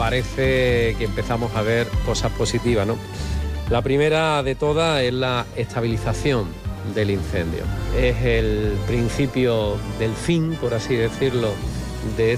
parece que empezamos a ver cosas positivas, ¿no? La primera de todas es la estabilización del incendio. Es el principio del fin, por así decirlo, de